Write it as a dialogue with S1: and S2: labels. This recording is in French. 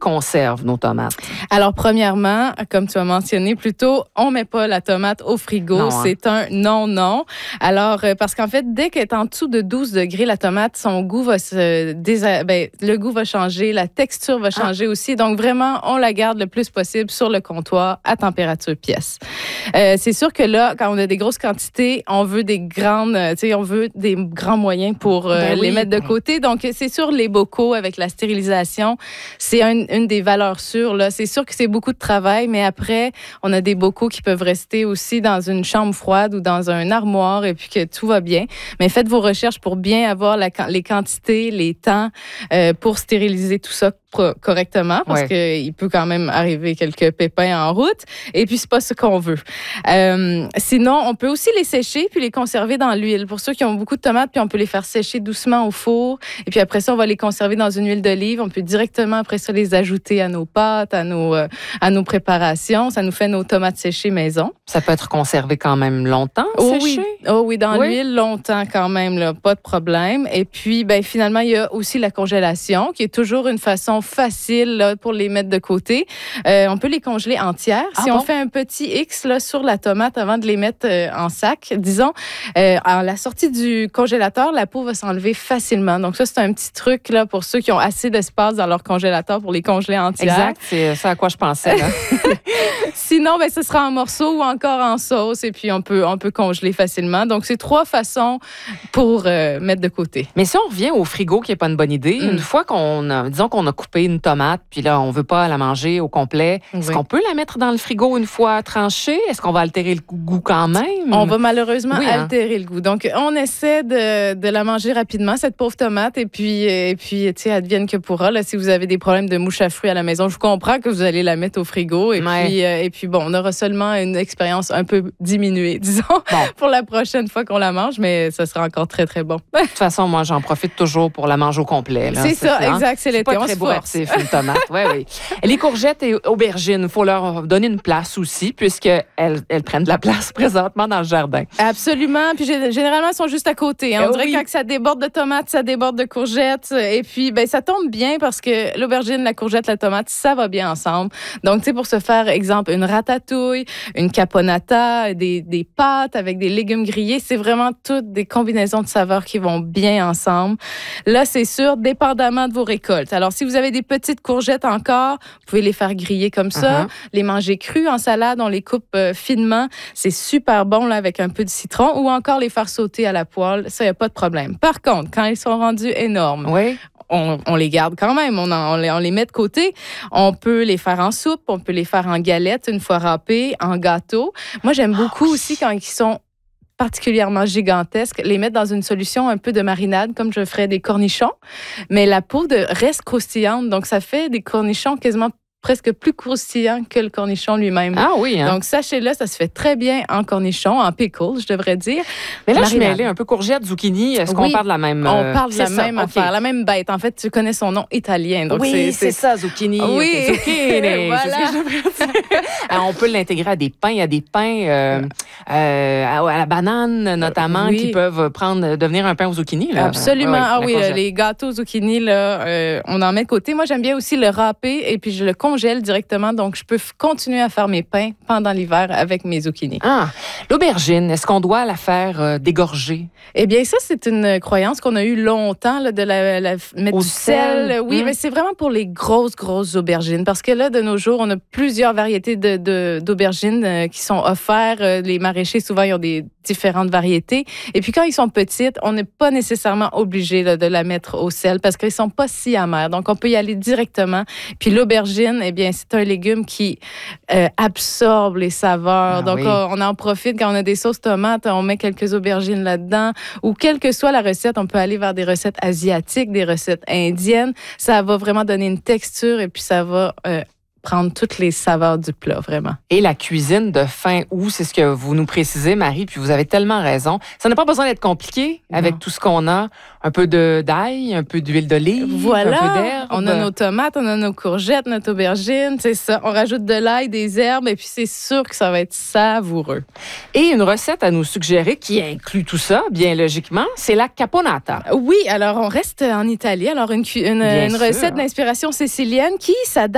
S1: conserve nos tomates?
S2: Alors, premièrement, comme tu as mentionné plus tôt, on met pas la tomate au frigo.
S1: Non,
S2: C'est un non-non. Alors, parce qu'en fait, dès qu'elle est en dessous de 12 degrés, la tomate, son goût va le goût va changer, la texture va changer aussi. Donc, vraiment, on la garde le plus possible sur le comptoir à température pièce. C'est sûr que là, quand on a des grosses quantités, on veut des grands moyens pour les mettre de côté. Donc, c'est sûr, les bocaux avec la stérilisation, c'est une des valeurs sûres. Là. C'est sûr que c'est beaucoup de travail, mais après, on a des bocaux qui peuvent rester aussi dans une chambre froide ou dans un armoire et puis que tout va bien. Mais faites vos recherches pour bien avoir les quantités, les temps pour stériliser tout ça correctement parce qu'il peut quand même arriver quelques pépins en route et puis c'est pas ce qu'on veut. Sinon, on peut aussi les sécher puis les conserver dans l'huile. Pour ceux qui ont beaucoup de tomates, puis on peut les faire sécher doucement au four et puis après ça, on va les conserver dans une huile d'olive. On peut directement après ça les ajouter à nos pâtes, à nos préparations. Ça nous fait nos tomates séchées maison.
S1: Ça peut être conservé quand même longtemps, séché?
S2: Oui, dans l'huile, longtemps quand même, là, pas de problème. Et puis, finalement, il y a aussi la congélation qui est toujours une façon facile là, pour les mettre de côté. On peut les congeler entières. Si on fait un petit X là, sur la tomate avant de les mettre en sac, disons, à la sortie du congélateur, la peau va s'enlever facilement. Donc ça, c'est un petit truc là, pour ceux qui ont assez d'espace dans leur congélateur pour les congeler entières.
S1: Exact, c'est ça à quoi je pensais. Là.
S2: Sinon, ce sera en morceaux ou encore en sauce et puis on peut congeler facilement. Donc, c'est 3 façons pour mettre de côté.
S1: Mais si on revient au frigo, qui n'est pas une bonne idée, une fois qu'on a coupé une tomate, puis là, on ne veut pas la manger au complet, est-ce qu'on peut la mettre dans le frigo une fois tranchée? Est-ce qu'on va altérer le goût quand même?
S2: On va malheureusement altérer le goût. Donc, on essaie de la manger rapidement, cette pauvre tomate, et puis tu sais, advienne que pourra. Là, si vous avez des problèmes de mouche à fruits à la maison, je comprends que vous allez la mettre au frigo, et puis bon, on aura seulement une expérience un peu diminuée, disons, pour la prochaine fois qu'on la mange, mais ça sera encore très, très bon.
S1: De toute façon, moi, j'en profite toujours pour la manger au complet. Là.
S2: C'est ça, exact. C'est l'été,
S1: pas très bourratif, une tomate. Oui. Les courgettes et aubergines, il faut leur donner une place aussi, puisqu'elles prennent de la place présentement dans le jardin.
S2: Absolument. Puis généralement, elles sont juste à côté. Hein. On dirait que quand ça déborde de tomates, ça déborde de courgettes. Et puis, ça tombe bien parce que l'aubergine, la courgette, la tomate, ça va bien ensemble. Donc, tu sais, pour se faire, exemple, une ratatouille, une caponata, des pâtes avec des légumes grillés, c'est vraiment toutes des combinaisons de saveurs qui vont bien ensemble. Là, c'est sûr, dépendamment de vos récoltes. Alors, si vous avez des petites courgettes encore, vous pouvez les faire griller comme ça, les manger crues en salade, on les coupe finement. C'est super bon là, avec un peu de citron ou encore les faire sauter à la poêle. Ça, il n'y a pas de problème. Par contre, quand ils sont rendus énormes, on les garde quand même, on les met de côté. On peut les faire en soupe, on peut les faire en galettes une fois râpés, en gâteau. Moi, j'aime beaucoup aussi quand ils sont particulièrement gigantesques, les mettre dans une solution un peu de marinade, comme je ferais des cornichons. Mais la peau reste croustillante, donc ça fait des cornichons quasiment presque plus croustillant que le cornichon lui-même.
S1: Ah oui, hein?
S2: Donc, sachez-le, ça se fait très bien en cornichon, en pickle, je devrais dire.
S1: Mais là, je suis mêlée un peu courgette, zucchini. Est-ce qu'on parle de la même...
S2: On parle de la même affaire, la même bête. En fait, tu connais son nom italien. Donc
S1: c'est ça, zucchini.
S2: Oui,
S1: zucchini.
S2: Voilà.
S1: C'est ce que je devrais dire. On peut l'intégrer à des pains. Il y a des pains à la banane, notamment, qui peuvent devenir un pain au zucchini. Là.
S2: Absolument. Les gâteaux zucchini, là, on en met de côté. Moi, j'aime bien aussi le râper et puis je le congèle directement, donc je peux continuer à faire mes pains pendant l'hiver avec mes zucchini.
S1: L'aubergine, est-ce qu'on doit la faire dégorger?
S2: Eh bien, ça, c'est une croyance qu'on a eue longtemps, là, de la mettre
S1: au
S2: du sel. Oui, mais c'est vraiment pour les grosses aubergines, parce que là, de nos jours, on a plusieurs variétés d'aubergines qui sont offertes. Les maraîchers, souvent, ils ont des différentes variétés. Et puis, quand ils sont petites, on n'est pas nécessairement obligé là, de la mettre au sel, parce qu'ils sont pas si amers. Donc, on peut y aller directement. Puis, l'aubergine, eh bien, c'est un légume qui absorbe les saveurs. Donc, on en profite quand on a des sauces tomates, on met quelques aubergines là-dedans. Ou quelle que soit la recette, on peut aller vers des recettes asiatiques, des recettes indiennes. Ça va vraiment donner une texture et puis ça va prendre toutes les saveurs du plat, vraiment.
S1: Et la cuisine de fin août, c'est ce que vous nous précisez, Marie, puis vous avez tellement raison. Ça n'a pas besoin d'être compliqué avec tout ce qu'on a. Un peu d'ail, un peu d'huile d'olive,
S2: voilà.
S1: Un peu d'herbe.
S2: On a nos tomates, on a nos courgettes, notre aubergine, c'est ça. On rajoute de l'ail, des herbes, et puis c'est sûr que ça va être savoureux.
S1: Et une recette à nous suggérer qui inclut tout ça, bien logiquement, c'est la caponata.
S2: Oui, alors on reste en Italie. Alors une recette d'inspiration sicilienne qui s'adapte